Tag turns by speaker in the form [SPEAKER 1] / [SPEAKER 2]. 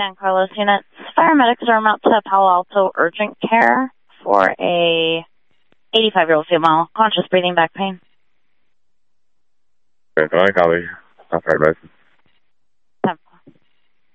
[SPEAKER 1] San Carlos units. Paramedics are out to Palo Alto urgent care for a 85-year-old female, conscious breathing, back pain.
[SPEAKER 2] Okay, copy. I've heard